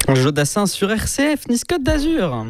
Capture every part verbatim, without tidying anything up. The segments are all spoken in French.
Jodassin sur R C F, Nice Côte d'Azur.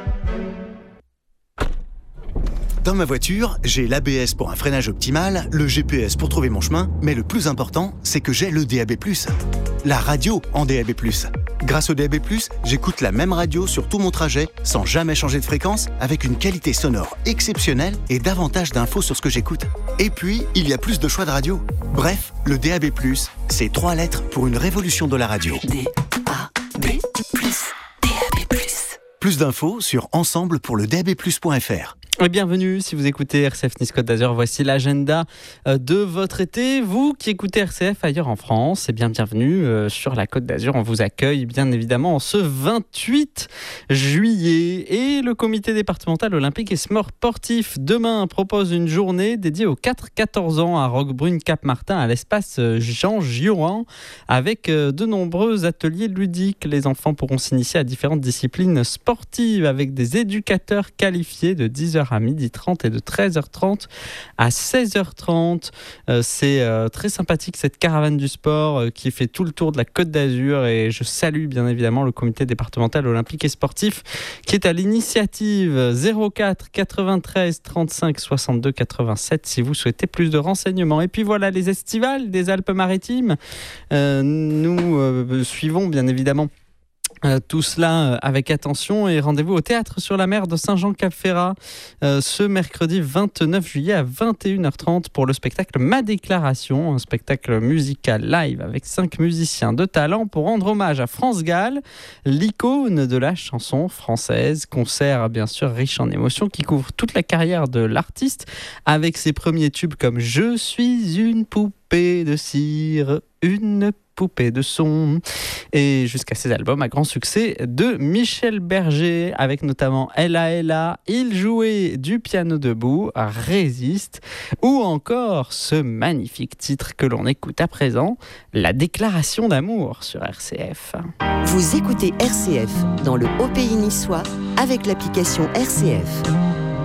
Dans ma voiture, j'ai l'A B S pour un freinage optimal, le G P S pour trouver mon chemin, mais le plus important, c'est que j'ai le D A B plus. La radio en D A B plus. Grâce au D A B plus, j'écoute la même radio sur tout mon trajet, sans jamais changer de fréquence, avec une qualité sonore exceptionnelle et davantage d'infos sur ce que j'écoute. Et puis, il y a plus de choix de radio. Bref, le D A B plus, c'est trois lettres pour une révolution de la radio. D A B plus, D A B plus. Plus d'infos sur ensemble pour le D A B plus point F R. Et bienvenue si vous écoutez R C F Nice Côte d'Azur. Voici l'agenda de votre été. Vous qui écoutez R C F ailleurs en France, eh bien bienvenue sur la Côte d'Azur. On vous accueille bien évidemment en ce vingt-huit juillet. Et le comité départemental olympique et sportif demain propose une journée dédiée aux quatre quatorze ans à Roquebrune-Cap-Martin à l'espace Jean Gioran avec de nombreux ateliers ludiques. Les enfants pourront s'initier à différentes disciplines sportives avec des éducateurs qualifiés de dix heures à midi trente et de treize heures trente à seize heures trente. Euh, c'est euh, très sympathique cette caravane du sport euh, qui fait tout le tour de la Côte d'Azur et je salue bien évidemment le comité départemental olympique et sportif qui est à l'initiative zéro quatre quatre-vingt-treize trente-cinq soixante-deux quatre-vingt-sept si vous souhaitez plus de renseignements. Et puis voilà les estivales des Alpes-Maritimes. Euh, nous euh, suivons bien évidemment Euh, tout cela euh, avec attention et rendez-vous au Théâtre sur la Mer de Saint-Jean-Cap-Ferrat euh, ce mercredi vingt-neuf juillet à vingt et une heures trente pour le spectacle Ma Déclaration, un spectacle musical live avec cinq musiciens de talent pour rendre hommage à France Gall, l'icône de la chanson française. Concert bien sûr riche en émotions qui couvre toute la carrière de l'artiste avec ses premiers tubes comme Je suis une poupée de cire, une poupée de son et jusqu'à ses albums à grand succès de Michel Berger avec notamment Ella Ella, Il jouait du piano debout, Résiste ou encore ce magnifique titre que l'on écoute à présent, La Déclaration d'amour sur R C F. Vous écoutez R C F dans le Haut Pays niçois avec l'application R C F.